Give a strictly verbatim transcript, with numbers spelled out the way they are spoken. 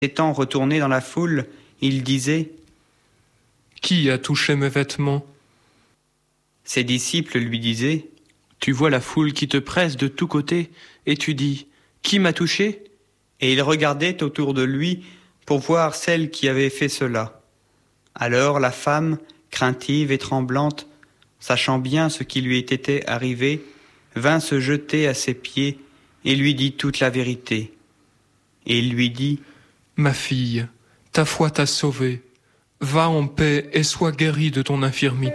Étant retourné dans la foule, il disait : « Qui a touché mes vêtements ?» Ses disciples lui disaient : « Tu vois la foule qui te presse de tous côtés, et tu dis : Qui m'a touché ? Et il regardait autour de lui pour voir celle qui avait fait cela. Alors la femme, craintive et tremblante, sachant bien ce qui lui était arrivé, vint se jeter à ses pieds et lui dit toute la vérité. Et il lui dit : « Ma fille, ta foi t'a sauvée. Va en paix et sois guérie de ton infirmité. »